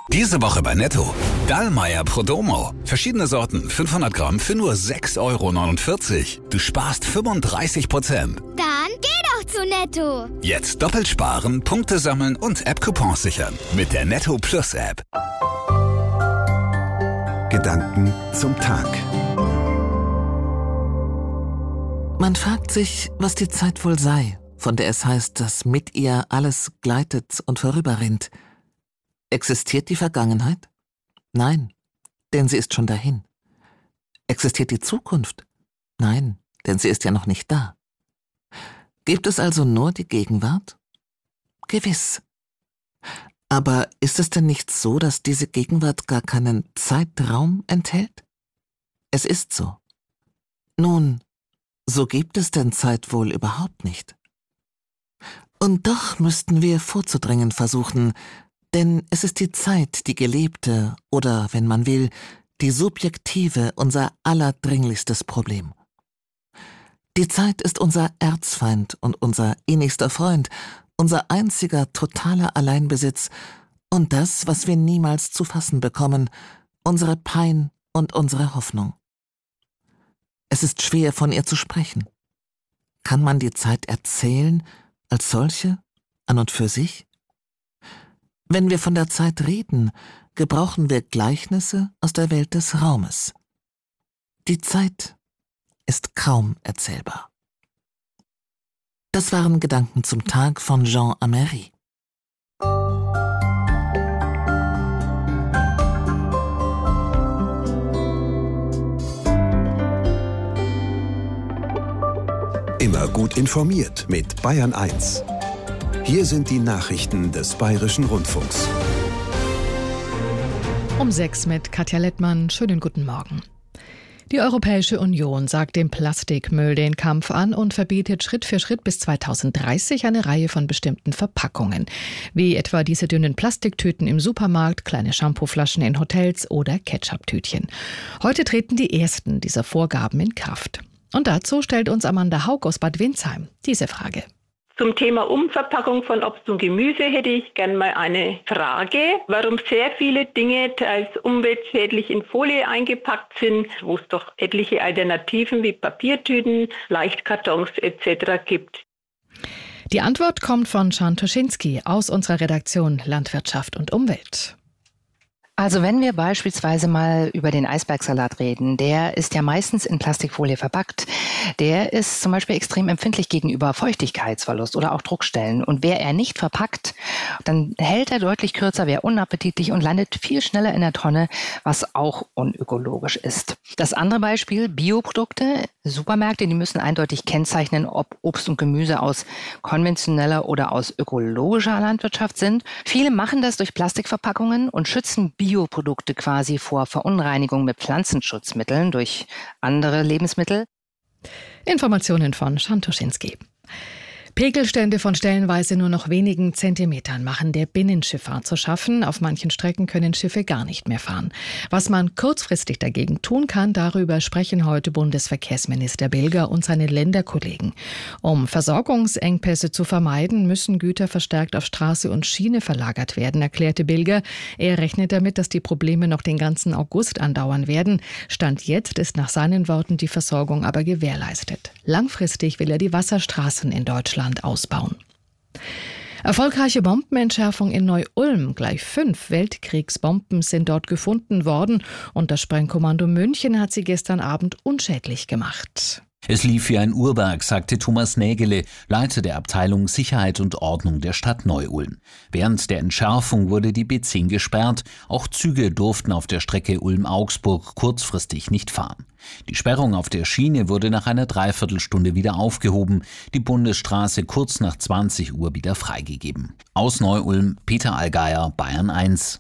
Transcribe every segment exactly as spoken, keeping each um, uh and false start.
Diese Woche bei Netto. Dallmayr Prodomo. Verschiedene Sorten, fünfhundert Gramm für nur sechs Euro neunundvierzig. Du sparst fünfunddreißig Prozent. Dann geh doch zu Netto. Jetzt doppelt sparen, Punkte sammeln und App-Coupons sichern. Mit der Netto Plus App. Gedanken zum Tag. Man fragt sich, was die Zeit wohl sei, von der es heißt, dass mit ihr alles gleitet und vorüberrinnt. Existiert die Vergangenheit? Nein, denn sie ist schon dahin. Existiert die Zukunft? Nein, denn sie ist ja noch nicht da. Gibt es also nur die Gegenwart? Gewiss. Aber ist es denn nicht so, dass diese Gegenwart gar keinen Zeitraum enthält? Es ist so. Nun, so gibt es denn Zeit wohl überhaupt nicht. Und doch müssten wir vorzudringen versuchen, denn es ist die Zeit, die gelebte oder, wenn man will, die subjektive, unser allerdringlichstes Problem. Die Zeit ist unser Erzfeind und unser innigster Freund, unser einziger totaler Alleinbesitz und das, was wir niemals zu fassen bekommen, unsere Pein und unsere Hoffnung. Es ist schwer, von ihr zu sprechen. Kann man die Zeit erzählen, als solche, an und für sich? Wenn wir von der Zeit reden, gebrauchen wir Gleichnisse aus der Welt des Raumes. Die Zeit ist kaum erzählbar. Das waren Gedanken zum Tag von Jean Amery. Immer gut informiert mit Bayern eins. Hier sind die Nachrichten des Bayerischen Rundfunks. Um sechs mit Katja Lettmann. Schönen guten Morgen. Die Europäische Union sagt dem Plastikmüll den Kampf an und verbietet Schritt für Schritt bis zweitausenddreißig eine Reihe von bestimmten Verpackungen, wie etwa diese dünnen Plastiktüten im Supermarkt, kleine Shampooflaschen in Hotels oder Ketchup-Tütchen. Heute treten die ersten dieser Vorgaben in Kraft. Und dazu stellt uns Amanda Haug aus Bad Windsheim diese Frage. Zum Thema Umverpackung von Obst und Gemüse hätte ich gerne mal eine Frage. Warum sehr viele Dinge teils umweltschädlich in Folie eingepackt sind, wo es doch etliche Alternativen wie Papiertüten, Leichtkartons et cetera gibt. Die Antwort kommt von Can Toschinski aus unserer Redaktion Landwirtschaft und Umwelt. Also wenn wir beispielsweise mal über den Eisbergsalat reden, der ist ja meistens in Plastikfolie verpackt. Der ist zum Beispiel extrem empfindlich gegenüber Feuchtigkeitsverlust oder auch Druckstellen. Und wäre er nicht verpackt, dann hält er deutlich kürzer, wäre unappetitlich und landet viel schneller in der Tonne, was auch unökologisch ist. Das andere Beispiel, Bioprodukte. Supermärkte, die müssen eindeutig kennzeichnen, ob Obst und Gemüse aus konventioneller oder aus ökologischer Landwirtschaft sind. Viele machen das durch Plastikverpackungen und schützen Bioprodukte quasi vor Verunreinigung mit Pflanzenschutzmitteln durch andere Lebensmittel. Informationen von Can Toschinski. Pegelstände von stellenweise nur noch wenigen Zentimetern machen der Binnenschifffahrt zu schaffen. Auf manchen Strecken können Schiffe gar nicht mehr fahren. Was man kurzfristig dagegen tun kann, darüber sprechen heute Bundesverkehrsminister Bilger und seine Länderkollegen. Um Versorgungsengpässe zu vermeiden, müssen Güter verstärkt auf Straße und Schiene verlagert werden, erklärte Bilger. Er rechnet damit, dass die Probleme noch den ganzen August andauern werden. Stand jetzt ist nach seinen Worten die Versorgung aber gewährleistet. Langfristig will er die Wasserstraßen in Deutschland ausbauen. Erfolgreiche Bombenentschärfung in Neu-Ulm. Gleich fünf Weltkriegsbomben sind dort gefunden worden und das Sprengkommando München hat sie gestern Abend unschädlich gemacht. Es lief wie ein Uhrwerk, sagte Thomas Nägele, Leiter der Abteilung Sicherheit und Ordnung der Stadt Neu-Ulm. Während der Entschärfung wurde die B zehn gesperrt. Auch Züge durften auf der Strecke Ulm-Augsburg kurzfristig nicht fahren. Die Sperrung auf der Schiene wurde nach einer Dreiviertelstunde wieder aufgehoben, die Bundesstraße kurz nach zwanzig Uhr wieder freigegeben. Aus Neu-Ulm, Peter Allgeier, Bayern eins.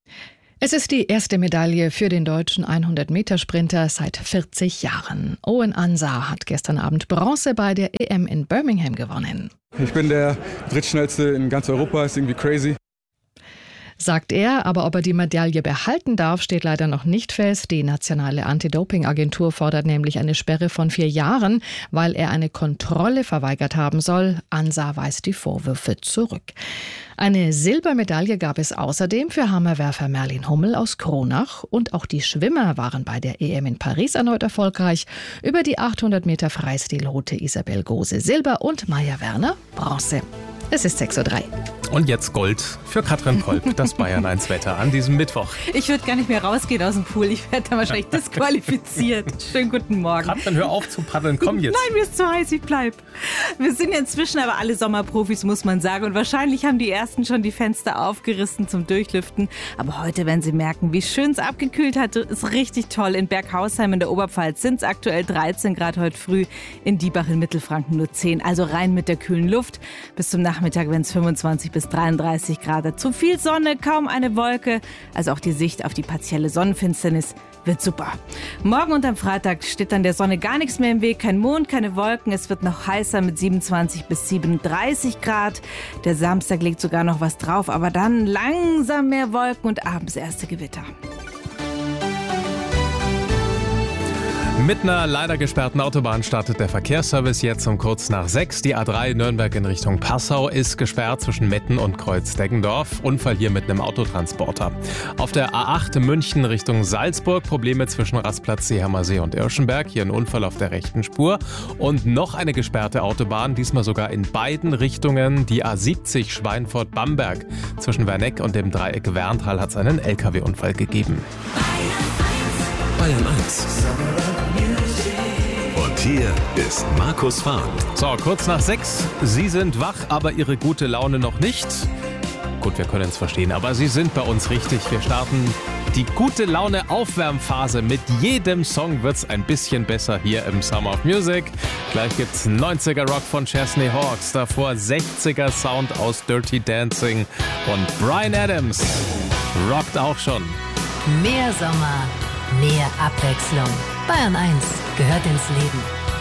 Es ist die erste Medaille für den deutschen hundert-Meter-Sprinter seit vierzig Jahren. Owen Ansah hat gestern Abend Bronze bei der E M in Birmingham gewonnen. Ich bin der drittschnellste in ganz Europa, ist irgendwie crazy. sagt er. Aber ob er die Medaille behalten darf, steht leider noch nicht fest. Die nationale Anti-Doping-Agentur fordert nämlich eine Sperre von vier Jahren, weil er eine Kontrolle verweigert haben soll. ANSA weist die Vorwürfe zurück. Eine Silbermedaille gab es außerdem für Hammerwerfer Merlin Hummel aus Kronach. Und auch die Schwimmer waren bei der E M in Paris erneut erfolgreich. Über die achthundert Meter Freistil holte Isabel Gose Silber und Maja Werner Bronze. Es ist sechs Uhr drei. Und jetzt Gold für Katrin Kolb, das Bayern eins Wetter an diesem Mittwoch. Ich würde gar nicht mehr rausgehen aus dem Pool. Ich werde da wahrscheinlich disqualifiziert. Schönen guten Morgen. Katrin, hör auf zu paddeln. Komm jetzt. Nein, mir ist zu heiß. Ich bleib. Wir sind ja inzwischen aber alle Sommerprofis, muss man sagen. Und wahrscheinlich haben die Ersten schon die Fenster aufgerissen zum Durchlüften. Aber heute werden Sie merken, wie schön es abgekühlt hat. Ist richtig toll. In Berghausheim in der Oberpfalz sind es aktuell dreizehn Grad heute früh. In Diebach in Mittelfranken nur zehn. Also rein mit der kühlen Luft. Bis zum Nachmittag werden es fünfundzwanzig bis dreiunddreißig Grad. Zu viel Sonne, kaum eine Wolke. Also auch die Sicht auf die partielle Sonnenfinsternis wird super. Morgen und am Freitag steht dann der Sonne gar nichts mehr im Weg. Kein Mond, keine Wolken. Es wird noch heißer mit siebenundzwanzig bis siebenunddreißig Grad. Der Samstag legt sogar noch was drauf. Aber dann langsam mehr Wolken und abends erste Gewitter. Mit einer leider gesperrten Autobahn startet der Verkehrsservice jetzt um kurz nach sechs. Die A drei Nürnberg in Richtung Passau ist gesperrt zwischen Metten und Kreuz-Deggendorf. Unfall hier mit einem Autotransporter. Auf der A acht München Richtung Salzburg Probleme zwischen Rastplatz Seehamer See und Irschenberg. Hier ein Unfall auf der rechten Spur. Und noch eine gesperrte Autobahn, diesmal sogar in beiden Richtungen. Die A siebzig Schweinfurt-Bamberg. Zwischen Werneck und dem Dreieck Werntal hat es einen L K W-Unfall gegeben. Bayern eins. Und hier ist Markus Farn. So, kurz nach sechs. Sie sind wach, aber Ihre gute Laune noch nicht. Gut, wir können es verstehen, aber Sie sind bei uns richtig. Wir starten die gute Laune Aufwärmphase. Mit jedem Song wird's ein bisschen besser hier im Summer of Music. Gleich gibt's neunziger Rock von Chesney Hawkes, davor sechziger Sound aus Dirty Dancing und Bryan Adams rockt auch schon. Mehr Sommer, mehr Abwechslung. Bayern eins gehört ins Leben.